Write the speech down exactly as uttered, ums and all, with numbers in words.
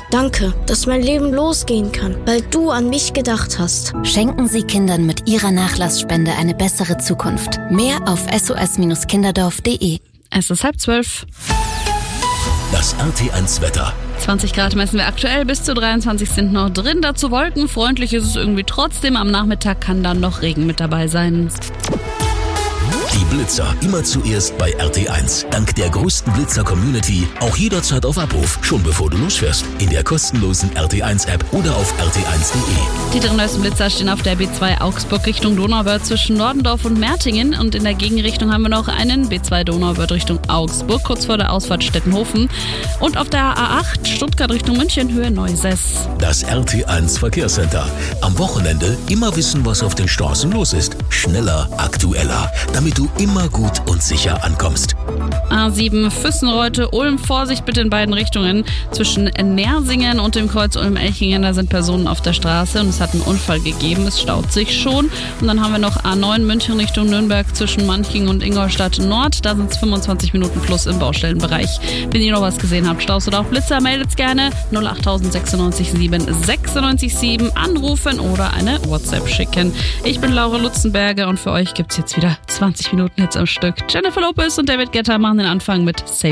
Danke, dass mein Leben losgehen kann, weil du an mich gedacht hast. Schenken Sie Kindern mit Ihrer Nachlassspende eine bessere Zukunft. Mehr auf s o s kinderdorf punkt d e. Es ist halb zwölf. Das R T eins Wetter. zwanzig Grad messen wir aktuell, bis zu dreiundzwanzig sind noch drin. Dazu wolkenfreundlich ist es irgendwie trotzdem. Am Nachmittag kann dann noch Regen mit dabei sein. Die Blitzer immer zuerst bei R T eins. Dank der größten Blitzer-Community auch jederzeit auf Abruf, schon bevor du losfährst. In der kostenlosen R T eins App oder auf r t eins punkt d e. Die drei neuesten Blitzer stehen auf der B zwei Augsburg Richtung Donauwörth zwischen Nordendorf und Mertingen. Und in der Gegenrichtung haben wir noch einen B zwei Donauwörth Richtung Augsburg, kurz vor der Ausfahrt Stettenhofen. Und auf der A acht Stuttgart Richtung München, Höhe Neuses. Das R T eins Verkehrscenter. Am Wochenende immer wissen, was auf den Straßen los ist. Schneller, aktueller, damit du immer gut und sicher ankommst. A sieben Füssenreute, Ulm, Vorsicht bitte in beiden Richtungen. Zwischen Nersingen und dem Kreuz Ulm-Elchingen, da sind Personen auf der Straße und es hat einen Unfall gegeben, es staut sich schon. Und dann haben wir noch A neun München Richtung Nürnberg zwischen Manching und Ingolstadt Nord, da sind es fünfundzwanzig Minuten plus im Baustellenbereich. Wenn ihr noch was gesehen habt, Staus oder auch Blitzer, meldet's gerne null acht sechsundneunzig sieben sechsundneunzig sieben anrufen oder eine WhatsApp schicken. Ich bin Laura Lutzenberger und für euch gibt's jetzt wieder zwanzig Minuten Hits am Stück. Jennifer Lopez und David Guetta machen den Anfang mit Safe.